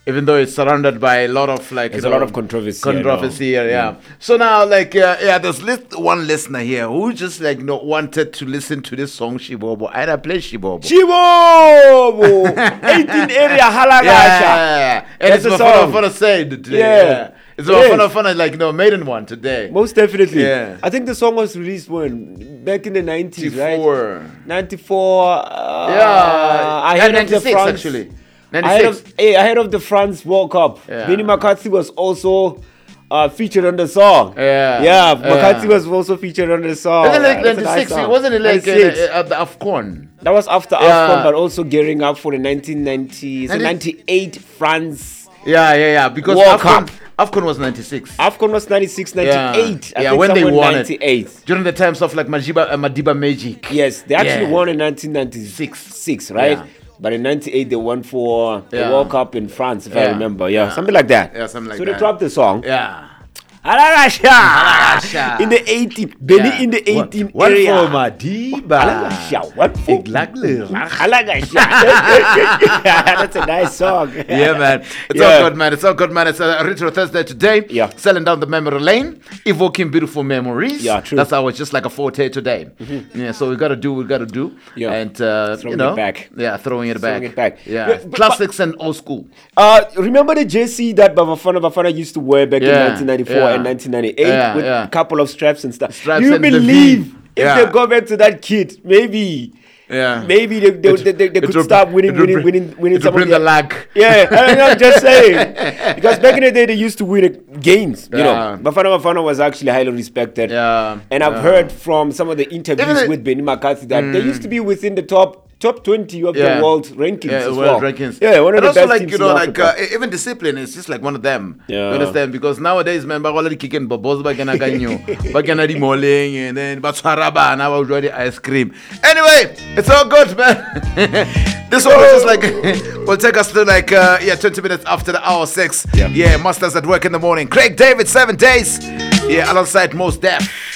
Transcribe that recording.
even though it's surrounded by a lot of like There's a lot of controversy. here, yeah. So now, like, there's one listener here who just like wanted to listen to this song Shibobo. I play Shibobo. Shibobo, 18 area Halagasha. Yeah. And it's my fun to say today. Yeah. It's my fun, like maiden one today. Most definitely. Yeah. I think the song was released back in the 90s, 94. right? 94. Ahead 96 of actually. 96. Ahead of the France World Cup. Yeah. Benny McCarthy was also featured on the song. Yeah. McCarthy was also featured on the song. Wasn't it like 96? Wasn't it like at the AFCON? That was after AFCON, but also gearing up for the 98 France. Yeah. Because AFCON was 96. AFCON was 96, 98. Yeah, when they won 98. it. During the times of like Madiba Magic. Yes, they actually won in 1996, right? Yeah. But in 98, they won for the World Cup in France, if I remember. Yeah, something like that. Yeah, something like that. So they dropped the song. Yeah. Halagasha. In the 18, Benny in the 18 area. One for Madiba. Halagasha. One for Exactly. Halagasha. That's a nice song. Yeah, man. It's all good, man. It's all good, man. It's a Retro Thursday today. Yeah. Selling down the memory lane, evoking beautiful memories. Yeah, true. That's our just like a forte today. Yeah, so we gotta do. Yeah. And throwing it back. Yeah, throwing it back. Yeah. Yeah, Classics and old school. Remember the jersey that Bafana used to wear back in 1994 and 1998 with a couple of straps and stuff? Do you believe if they go back to that kit, maybe they could start winning it some bring of the lag. Yeah, I'm just saying. Because back in the day, they used to win games, you know. Bafana was actually highly respected. Yeah. And I've heard from some of the interviews with Benny McCarthy that they used to be within the top 20 of the world rankings as well. Rankings. Yeah, one of and the also best like teams you know in like even discipline is just like one of them. Yeah. You understand? Because nowadays remember already kicking bobos bagana ganyo, bagana di moling, and then batsaraba now already ice cream. Anyway, it's all good, man. This one was just like will take us to like 20 minutes after the hour 6. Yeah, Masters at work in the morning. Craig David 7 days. Yeah, alongside Mos Def.